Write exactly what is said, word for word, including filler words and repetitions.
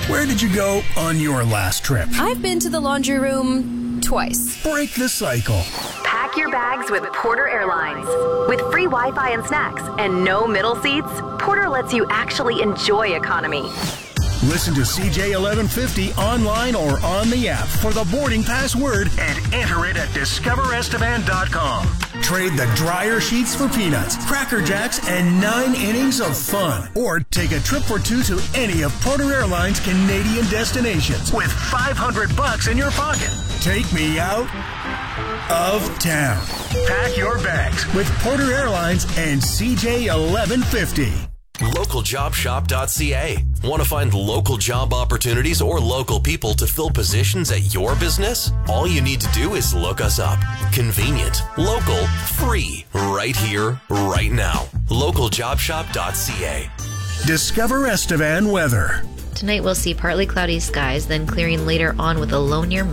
Where did you go on your last trip? I've been to the laundry room twice. Break the cycle. Pack your bags with Porter Airlines. With free Wi-Fi and snacks and no middle seats, Porter lets you actually enjoy economy. Listen to C J eleven fifty online or on the app for the boarding password and enter it at discover estevan dot com. Trade the dryer sheets for peanuts, Cracker Jacks, and nine innings of fun. Or take a trip or two to any of Porter Airlines' Canadian destinations with five hundred bucks in your pocket. Take me out of town. Pack your bags with Porter Airlines and C J eleven fifty. local job shop dot c a. Want to find local job opportunities or local people to fill positions at your business? All you need to do is look us up. Convenient, local, free, right here, right now. local job shop dot c a. Discover Estevan weather. Tonight we'll see partly cloudy skies, then clearing later on with a low near